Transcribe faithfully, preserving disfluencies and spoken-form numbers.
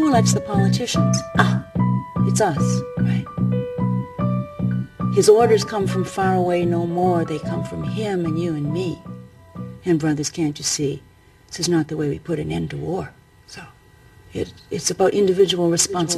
Who elects the politicians? Ah, it's us, right? His orders come from far away no more. They come from him and you and me. And brothers, can't you see? This is not the way we put an end to war. So it, it's about individual responsibility.